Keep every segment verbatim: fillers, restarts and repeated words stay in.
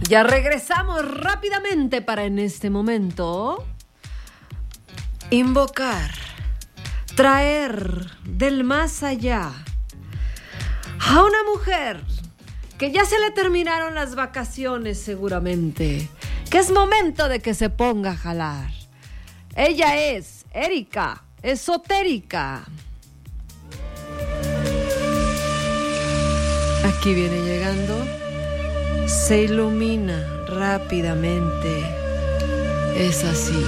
Ya regresamos rápidamente para en este momento invocar, traer del más allá a una mujer que ya se le terminaron las vacaciones seguramente, que es momento de que se ponga a jalar. Ella es Erika Esotérica. Aquí viene llegando, se ilumina rápidamente esa silla.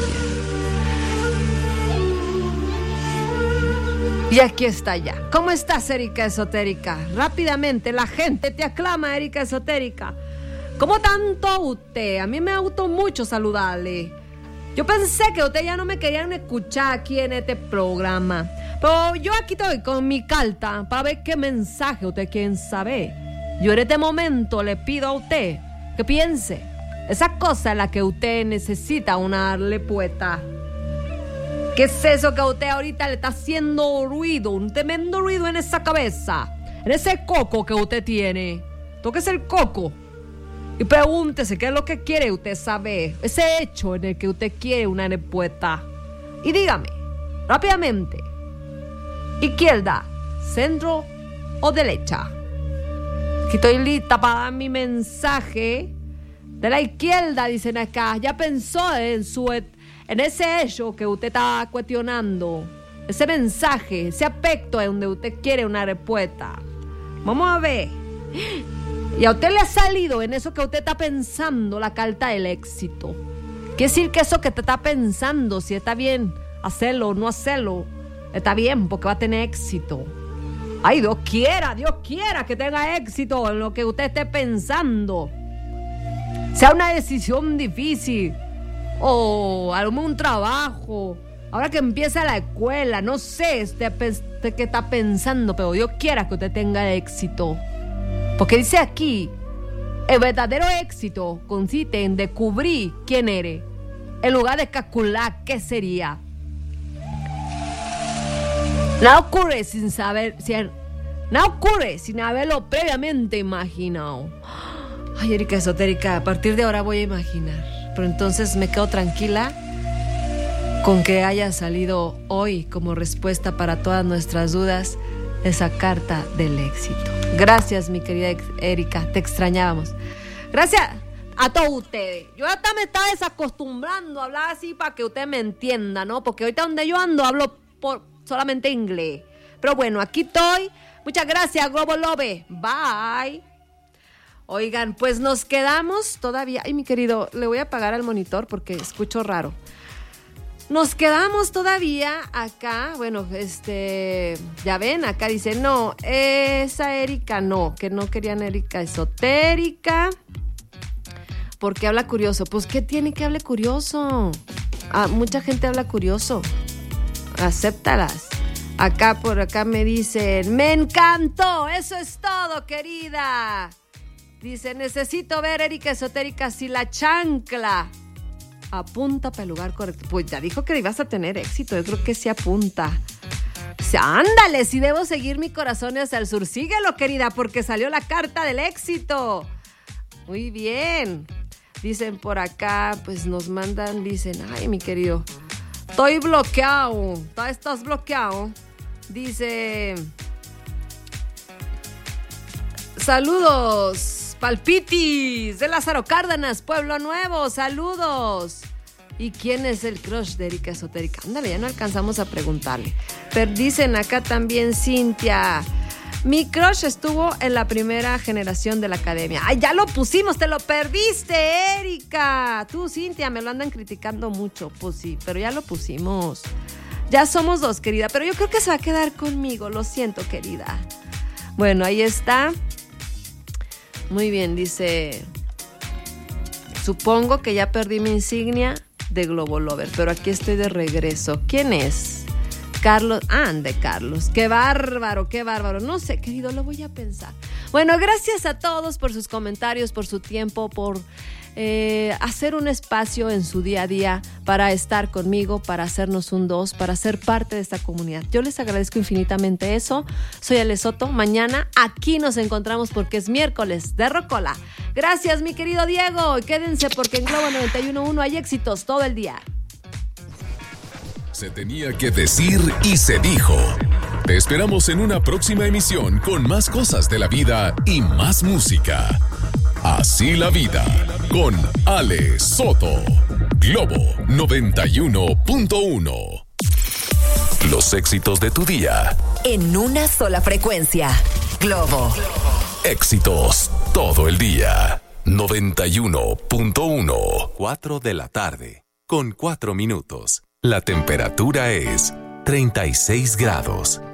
Y aquí está ya. ¿Cómo estás, Erika Esotérica? Rápidamente, la gente te aclama, Erika Esotérica. ¿Cómo tanto usted? A mí me gustó mucho saludarle. Yo pensé que ustedes ya no me querían escuchar aquí en este programa. Pero yo aquí estoy con mi carta para ver qué mensaje ustedes quieren saber. Yo en este momento le pido a usted que piense esa cosa en la que usted necesita una respuesta. ¿Qué es eso que a usted ahorita le está haciendo ruido? Un tremendo ruido en esa cabeza, en ese coco que usted tiene. Tóquese el coco y pregúntese qué es lo que quiere usted saber. Ese hecho en el que usted quiere una respuesta. Y dígame, rápidamente, izquierda, centro o derecha. Aquí estoy lista para dar mi mensaje. De la izquierda, dicen acá. Ya pensó en su... En ese hecho que usted está cuestionando, ese mensaje, ese aspecto en donde usted quiere una respuesta. Vamos a ver. Y a usted le ha salido en eso que usted está pensando la carta del éxito. Quiere decir que eso que te está pensando, si está bien hacerlo o no hacerlo, está bien porque va a tener éxito. Ay, Dios quiera, Dios quiera que tenga éxito en lo que usted esté pensando. Sea una decisión difícil. O algún trabajo, ahora que empieza la escuela, no sé usted, usted qué está pensando, pero Dios quiera que usted tenga éxito. Porque dice aquí, el verdadero éxito consiste en descubrir quién eres, en lugar de calcular qué sería. Nada ocurre sin saber, sin, nada ocurre sin haberlo previamente imaginado. Ay, Erika Esotérica, a partir de ahora voy a imaginar. Pero entonces me quedo tranquila con que haya salido hoy como respuesta para todas nuestras dudas esa carta del éxito. Gracias, mi querida Erika, te extrañábamos. Gracias a todos ustedes. Yo hasta me estaba desacostumbrando a hablar así para que usted me entienda, ¿no? Porque ahorita donde yo ando hablo por solamente inglés. Pero bueno, aquí estoy. Muchas gracias, Globo Lobe. Bye. Oigan, pues nos quedamos todavía... Ay, mi querido, le voy a apagar al monitor porque escucho raro. Nos quedamos todavía acá, bueno, este... Ya ven, acá dice, no, esa Erika no, que no querían Erika Esotérica. Porque habla curioso. Pues, ¿qué tiene que hablar curioso? Ah, mucha gente habla curioso. Acéptalas. Acá por acá me dicen, me encantó, eso es todo, querida. Dice, necesito ver Erika Esotérica si la chancla apunta para el lugar correcto. Pues ya dijo que ibas a tener éxito, yo creo que sí apunta. O sea, ándale, si debo seguir mi corazón hacia el sur. Síguelo, querida, porque salió la carta del éxito. Muy bien. Dicen por acá, pues nos mandan, dicen, ay, mi querido, estoy bloqueado. ¿Estás bloqueado? Dice, saludos. Palpitis de Lázaro Cárdenas, Pueblo Nuevo, saludos. ¿Y quién es el crush de Erika Esotérica? Ándale, ya no alcanzamos a preguntarle. Pero dicen acá también Cintia, mi crush estuvo en la primera generación de la academia. ¡Ay, ya lo pusimos! ¡Te lo perdiste, Erika! Tú, Cintia, me lo andan criticando mucho. Pues sí, pero ya lo pusimos. Ya somos dos, querida, pero yo creo que se va a quedar conmigo. Lo siento, querida. Bueno, ahí está. Muy bien, dice, supongo que ya perdí mi insignia de Globo Lover, pero aquí estoy de regreso. ¿Quién es? Carlos, ande Carlos, qué bárbaro, qué bárbaro. No sé, querido, lo voy a pensar. Bueno, gracias a todos por sus comentarios, por su tiempo, por eh, hacer un espacio en su día a día para estar conmigo, para hacernos un dos, para ser parte de esta comunidad. Yo les agradezco infinitamente eso. Soy Ale Soto. Mañana aquí nos encontramos porque es miércoles de Rocola. Gracias, mi querido Diego. Y quédense porque en Globo noventa y uno punto uno hay éxitos todo el día. Se tenía que decir y se dijo. Te esperamos en una próxima emisión con más cosas de la vida y más música. Así la vida, con Ale Soto. Globo noventa y uno punto uno. Los éxitos de tu día. En una sola frecuencia. Globo. Éxitos todo el día. noventa y uno punto uno. cuatro de la tarde, con cuatro minutos. La temperatura es treinta y seis grados.